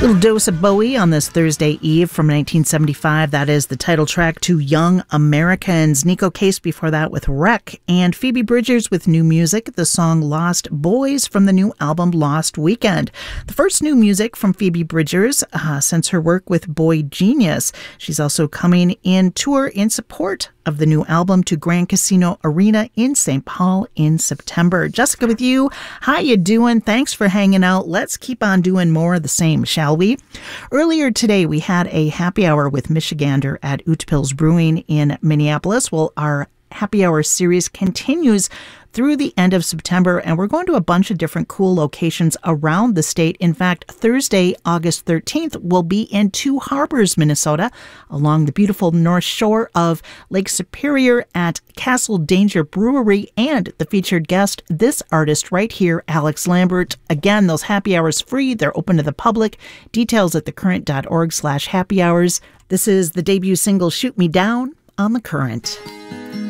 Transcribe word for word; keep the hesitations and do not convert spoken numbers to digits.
Little dose of Bowie on this Thursday Eve from nineteen seventy-five. That is the title track to Young Americans. Nico Case before that with Wreck, and Phoebe Bridgers with new music, the song Lost Boys from the new album Lost Weekend. The first new music from Phoebe Bridgers uh, since her work with Boy Genius. She's also coming in tour in support of the new album to Grand Casino Arena in Saint Paul in September. Jessica with you. How you doing? Thanks for hanging out. Let's keep on doing more of the same, shall we? Earlier today, we had a happy hour with Michigander at Utpils Brewing in Minneapolis. Well, our happy hour series continues through the end of September, and we're going to a bunch of different cool locations around the state. In fact, Thursday, August thirteenth, we'll be in Two Harbors, Minnesota, along the beautiful north shore of Lake Superior at Castle Danger Brewery, and the featured guest, this artist right here, Alex Lambert. Again, those happy hours free. They're open to the public. Details at thecurrent.org slash happy hours. This is the debut single, Shoot Me Down, on The Current.